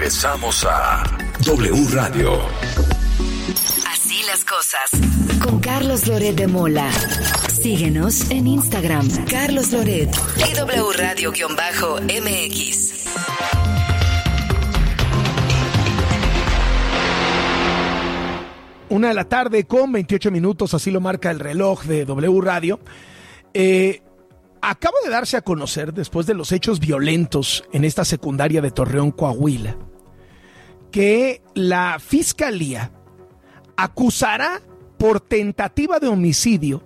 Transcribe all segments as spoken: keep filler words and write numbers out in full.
Regresamos a W Radio. Así las cosas. Con Carlos Loret de Mola. Síguenos en Instagram, Carlos Loret y W Radio-M X. Una de la tarde con veintiocho minutos, así lo marca el reloj de W Radio. Eh, acaba de darse a conocer, después de los hechos violentos en esta secundaria de Torreón, Coahuila, que la Fiscalía acusará por tentativa de homicidio.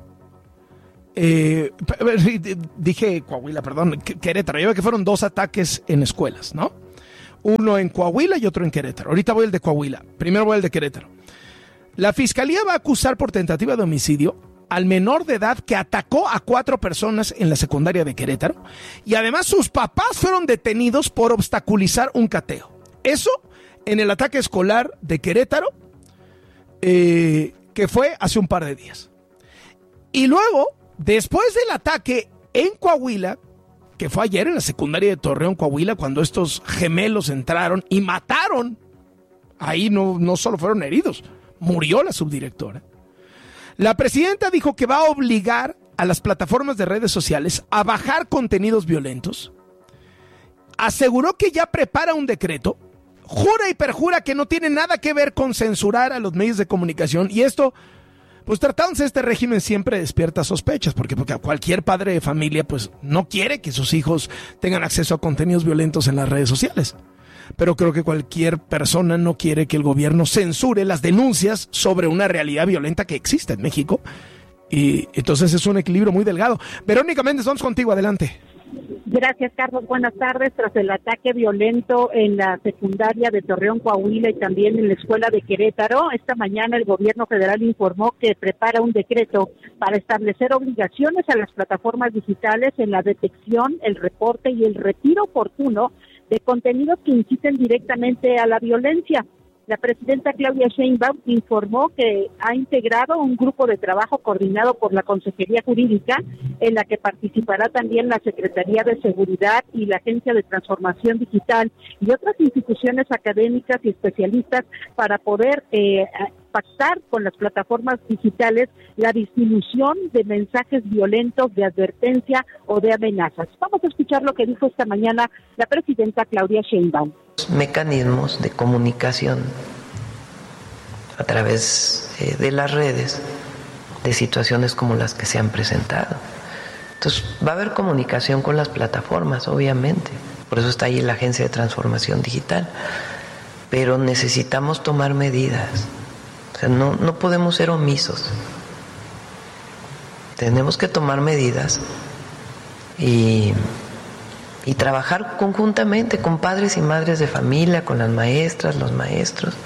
Eh, dije Coahuila, perdón, Querétaro. Ya ve que fueron dos ataques en escuelas, ¿no? Uno en Coahuila y otro en Querétaro. Ahorita voy al de Coahuila. Primero voy al de Querétaro. La Fiscalía va a acusar por tentativa de homicidio al menor de edad que atacó a cuatro personas en la secundaria de Querétaro, y además sus papás fueron detenidos por obstaculizar un cateo. Eso en el ataque escolar de Querétaro, eh, que fue hace un par de días. Y luego, después del ataque en Coahuila, que fue ayer en la secundaria de Torreón, Coahuila, cuando estos gemelos entraron y mataron, ahí no, no solo fueron heridos, murió la subdirectora. La presidenta dijo que va a obligar a las plataformas de redes sociales a bajar contenidos violentos. Aseguró que ya prepara un decreto. Jura y perjura que no tiene nada que ver con censurar a los medios de comunicación. Y esto, pues tratándose de este régimen, siempre despierta sospechas, porque, porque cualquier padre de familia pues no quiere que sus hijos tengan acceso a contenidos violentos en las redes sociales. Pero creo que cualquier persona no quiere que el gobierno censure las denuncias sobre una realidad violenta que existe en México. Y entonces es un equilibrio muy delgado. Verónica Méndez, vamos contigo, adelante. Gracias, Carlos. Buenas tardes. Tras el ataque violento en la secundaria de Torreón, Coahuila, y también en la escuela de Querétaro, esta mañana el gobierno federal informó que prepara un decreto para establecer obligaciones a las plataformas digitales en la detección, el reporte y el retiro oportuno de contenidos que inciten directamente a la violencia. La presidenta Claudia Sheinbaum informó que ha integrado un grupo de trabajo coordinado por la Consejería Jurídica, en la que participará también la Secretaría de Seguridad y la Agencia de Transformación Digital y otras instituciones académicas y especialistas para poder eh, pactar con las plataformas digitales la disminución de mensajes violentos, de advertencia o de amenazas. Vamos a escuchar lo que dijo esta mañana la presidenta Claudia Sheinbaum. Mecanismos de comunicación a través eh, de las redes de situaciones como las que se han presentado. Entonces va a haber comunicación con las plataformas, obviamente, por eso está ahí la Agencia de Transformación Digital, pero necesitamos tomar medidas. O sea, no, no podemos ser omisos. Tenemos que tomar medidas y, y trabajar conjuntamente con padres y madres de familia, con las maestras, los maestros.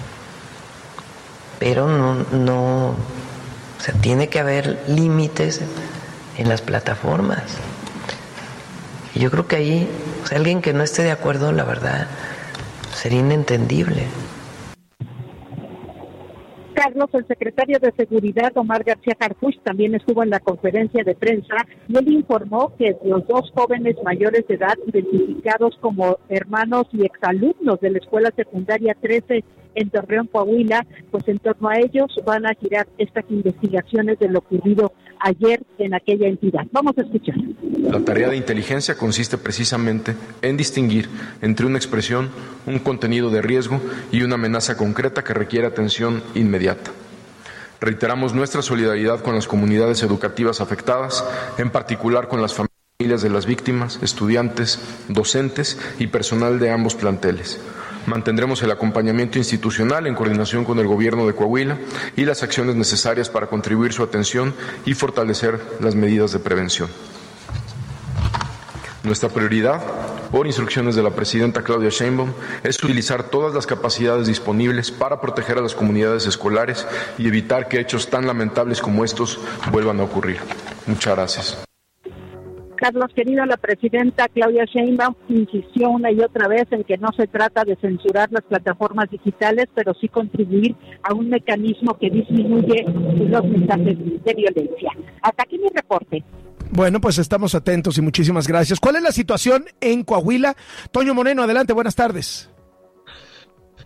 Pero no, no, o sea, tiene que haber límites en las plataformas. Y yo creo que ahí, o sea, alguien que no esté de acuerdo, la verdad, sería inentendible. Carlos, el secretario de Seguridad, Omar García Harfuch, también estuvo en la conferencia de prensa y él informó que los dos jóvenes mayores de edad, identificados como hermanos y exalumnos de la Escuela Secundaria trece en Torreón, Coahuila, pues en torno a ellos van a girar estas investigaciones de lo ocurrido ayer en aquella entidad. Vamos a escuchar. La tarea de inteligencia consiste precisamente en distinguir entre una expresión, un contenido de riesgo y una amenaza concreta que requiere atención inmediata. Reiteramos nuestra solidaridad con las comunidades educativas afectadas, en particular con las familias de las víctimas, estudiantes, docentes y personal de ambos planteles. Mantendremos el acompañamiento institucional en coordinación con el Gobierno de Coahuila y las acciones necesarias para contribuir su atención y fortalecer las medidas de prevención. Nuestra prioridad, por instrucciones de la presidenta Claudia Sheinbaum, es utilizar todas las capacidades disponibles para proteger a las comunidades escolares y evitar que hechos tan lamentables como estos vuelvan a ocurrir. Muchas gracias. Carlos, querido, la presidenta Claudia Sheinbaum insistió una y otra vez en que no se trata de censurar las plataformas digitales, pero sí contribuir a un mecanismo que disminuye los mensajes de violencia. Hasta aquí mi reporte. Bueno, pues estamos atentos y muchísimas gracias. ¿Cuál es la situación en Coahuila? Toño Moreno, adelante, buenas tardes.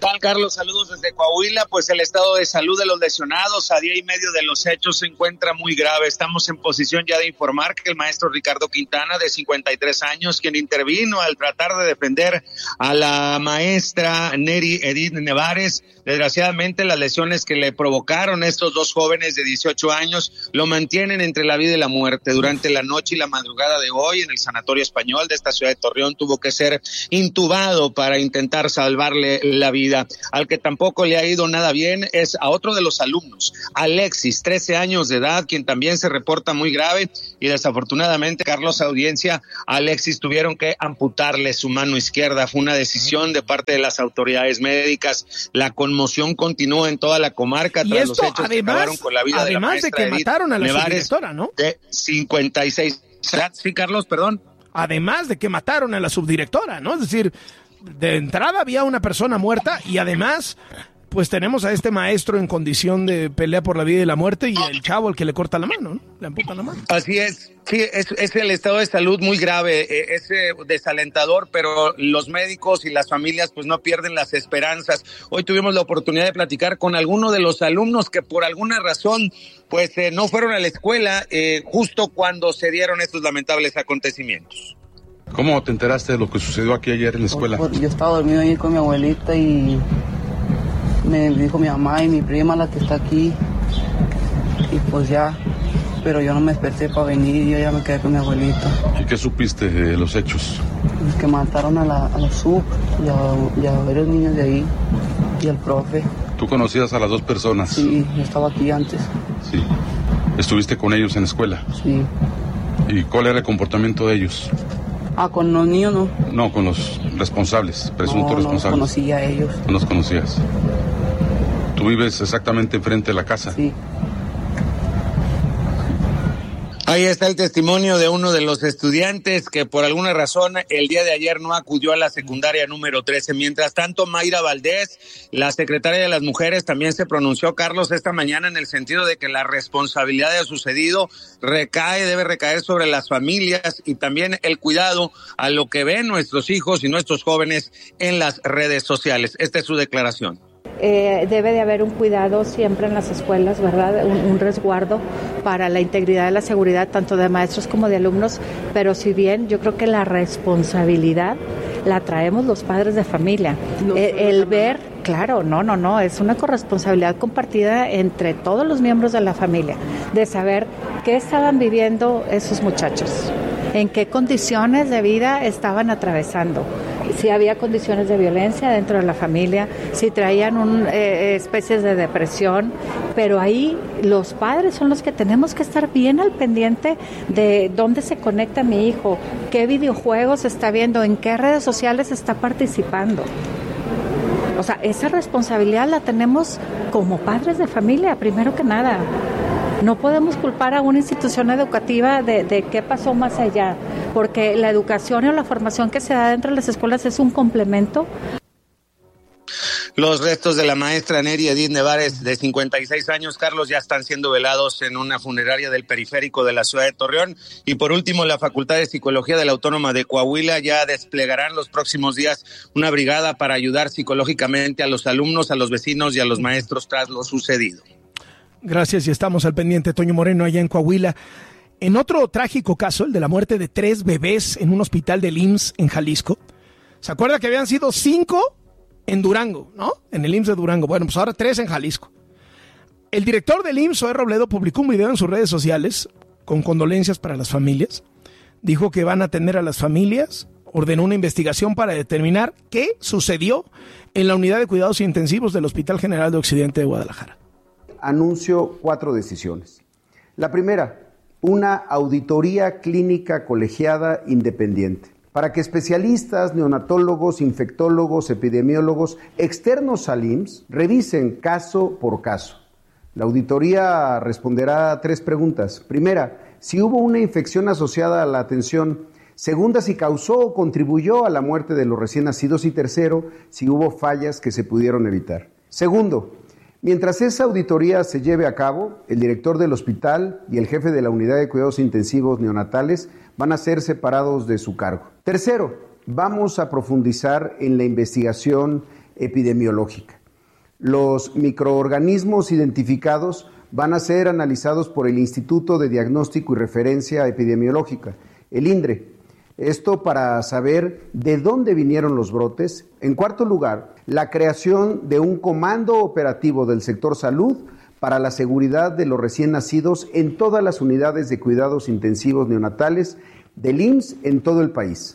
tal, Carlos? Saludos desde Coahuila. Pues el estado de salud de los lesionados a día y medio de los hechos se encuentra muy grave. Estamos en posición ya de informar que el maestro Ricardo Quintana, de cincuenta y tres años, quien intervino al tratar de defender a la maestra Neri Edith Nevares, desgraciadamente las lesiones que le provocaron estos dos jóvenes de dieciocho años lo mantienen entre la vida y la muerte. Durante la noche y la madrugada de hoy, en el Sanatorio Español de esta ciudad de Torreón, tuvo que ser intubado para intentar salvarle la vida. Al que tampoco le ha ido nada bien es a otro de los alumnos, Alexis, trece años de edad, quien también se reporta muy grave y desafortunadamente, Carlos, audiencia, a Alexis tuvieron que amputarle su mano izquierda. Fue una decisión de parte de las autoridades médicas. La conmoción continúa en toda la comarca tras los hechos además, que acabaron con la vida de la maestra de que Edith mataron a la Nevares, subdirectora, ¿no? De cincuenta y seis. Sí, Carlos, perdón. Además de que mataron a la subdirectora, ¿no? Es decir, de entrada había una persona muerta y además, pues tenemos a este maestro en condición de pelea por la vida y la muerte y el chavo el que le corta la mano, ¿no? Le amputa la mano. Así es, sí, es, es el estado de salud muy grave, es eh, desalentador, pero los médicos y las familias pues no pierden las esperanzas. Hoy tuvimos la oportunidad de platicar con alguno de los alumnos que por alguna razón pues eh, no fueron a la escuela eh, justo cuando se dieron estos lamentables acontecimientos. ¿Cómo te enteraste de lo que sucedió aquí ayer en la escuela? Pues, yo estaba dormido ahí con mi abuelita y me dijo mi mamá y mi prima, la que está aquí, y pues ya, pero yo no me desperté para venir, yo ya me quedé con mi abuelita. ¿Y qué supiste de los hechos? Pues que mataron a la, a la sub y a, y a varios niños de ahí y al profe. ¿Tú conocías a las dos personas? Sí, yo estaba aquí antes. Sí. ¿Estuviste con ellos en la escuela? Sí. ¿Y cuál era el comportamiento de ellos? Ah, con los niños no. No, con los responsables, presuntos no, responsables. No, los conocía a ellos. No los conocías. ¿Tú vives exactamente enfrente de la casa? Sí. Ahí está el testimonio de uno de los estudiantes que por alguna razón el día de ayer no acudió a la secundaria número trece. Mientras tanto, Mayra Valdés, la secretaria de las Mujeres, también se pronunció, Carlos, esta mañana en el sentido de que la responsabilidad de lo sucedido recae, debe recaer sobre las familias y también el cuidado a lo que ven nuestros hijos y nuestros jóvenes en las redes sociales. Esta es su declaración. Eh, debe de haber un cuidado siempre en las escuelas, ¿verdad? Un, un resguardo para la integridad y la seguridad tanto de maestros como de alumnos, pero si bien yo creo que la responsabilidad la traemos los padres de familia. No, el, el ver, claro, no, no, no, es una corresponsabilidad compartida entre todos los miembros de la familia, de saber qué estaban viviendo esos muchachos, en qué condiciones de vida estaban atravesando. Si había condiciones de violencia dentro de la familia, si traían un, eh, especies de depresión, pero ahí los padres son los que tenemos que estar bien al pendiente de dónde se conecta mi hijo, qué videojuegos está viendo, en qué redes sociales está participando. O sea, esa responsabilidad la tenemos como padres de familia, primero que nada. No podemos culpar a una institución educativa de, de qué pasó más allá, porque la educación o la formación que se da dentro de las escuelas es un complemento. Los restos de la maestra Neri Edith Nevares, de cincuenta y seis años, Carlos, ya están siendo velados en una funeraria del periférico de la ciudad de Torreón. Y por último, la Facultad de Psicología de la Autónoma de Coahuila ya desplegarán los próximos días una brigada para ayudar psicológicamente a los alumnos, a los vecinos y a los maestros tras lo sucedido. Gracias, y estamos al pendiente. Toño Moreno, allá en Coahuila. En otro trágico caso, el de la muerte de tres bebés en un hospital del I M S S en Jalisco. ¿Se acuerda que habían sido cinco en Durango, no? En el I M S S de Durango. Bueno, pues ahora tres en Jalisco. El director del I M S S, Zoé Robledo, publicó un video en sus redes sociales con condolencias para las familias. Dijo que van a atender a las familias, ordenó una investigación para determinar qué sucedió en la unidad de cuidados intensivos del Hospital General de Occidente de Guadalajara. Anuncio cuatro decisiones. La primera, una auditoría clínica colegiada independiente, para que especialistas, neonatólogos, infectólogos, epidemiólogos, externos al I M S S, revisen caso por caso. La auditoría responderá a tres preguntas. Primera, si hubo una infección asociada a la atención. Segunda, si causó o contribuyó a la muerte de los recién nacidos. Y tercero, si hubo fallas que se pudieron evitar. Segundo, mientras esa auditoría se lleve a cabo, el director del hospital y el jefe de la unidad de cuidados intensivos neonatales van a ser separados de su cargo. Tercero, vamos a profundizar en la investigación epidemiológica. Los microorganismos identificados van a ser analizados por el Instituto de Diagnóstico y Referencia Epidemiológica, el INDRE. Esto para saber de dónde vinieron los brotes. En cuarto lugar, la creación de un comando operativo del sector salud para la seguridad de los recién nacidos en todas las unidades de cuidados intensivos neonatales del I M S S en todo el país.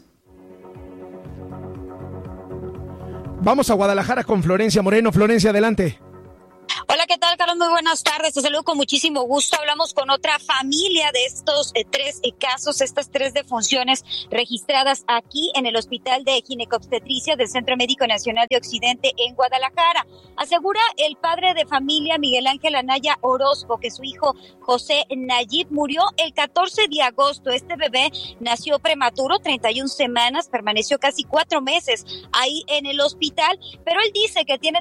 Vamos a Guadalajara con Florencia Moreno. Florencia, adelante. Hola, ¿qué tal, Carlos? Muy buenas tardes. Te saludo con muchísimo gusto. Hablamos con otra familia de estos eh, tres eh, casos, estas tres defunciones registradas aquí en el Hospital de Ginecobstetricia del Centro Médico Nacional de Occidente en Guadalajara. Asegura el padre de familia, Miguel Ángel Anaya Orozco, que su hijo José Nayib murió el catorce de agosto. Este bebé nació prematuro, treinta y una semanas, permaneció casi cuatro meses ahí en el hospital, pero él dice que tiene